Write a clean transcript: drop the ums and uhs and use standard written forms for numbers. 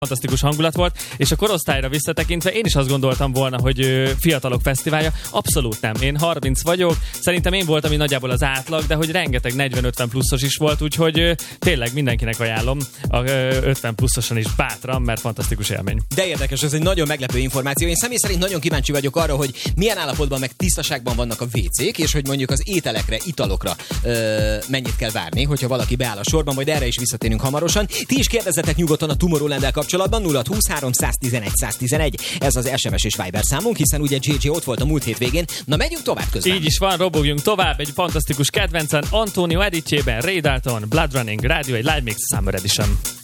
Fantasztikus hangulat volt, és a korosztályra visszatekintve én is azt gondoltam volna, hogy fiatalok fesztiválja. Abszolút nem. Én 30 vagyok, szerintem én voltam nagyjából az átlag, de hogy rengeteg 40-50 pluszos is volt, úgyhogy tényleg mindenkinek ajánlom, a 50 pluszosan is bátran, mert fantasztikus élmény. De érdekes, ez egy nagyon meglepő információ. Én személy szerint nagyon kíváncsi vagyok arra, hogy milyen állapotban meg tisztaságban vannak a WC-k, és hogy mondjuk az ételekre, italokra mennyit kell várni, hogyha valaki beáll a sorban, majd erre is visszatérünk hamarosan. Ti is kérdezzetek nyugodtan a Tomorrowland-el kapcsolatban 0623 111 111. Ez az SMS és Viber számunk, hiszen ugye JJ ott volt a múlt hétvégén. Na megyünk tovább közben. Így is van, robogjunk tovább egy fantasztikus kedvencen, Antonio editjében, Ray Dalton, Blood Running, Rádió, egy Live Mix Summer Edition.